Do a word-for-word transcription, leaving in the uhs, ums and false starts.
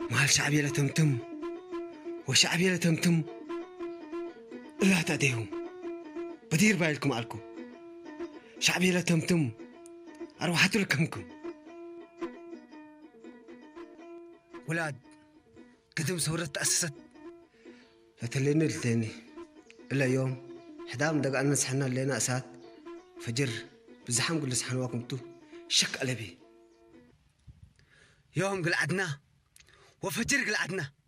مال شعبي لا تمتم وشعبي لا تمتم لا تأديهم بدير بايلكم عليكم شعبي لا تمتم أروحتوا لكمكم ولاد قدم سورة تأسست فتليني التاني إلا يوم حدام دقا نسحنا لنا أسات فجر بزحم قل سحنواكم تو شك قلبي يوم قلعدنا وفجر قلعدنا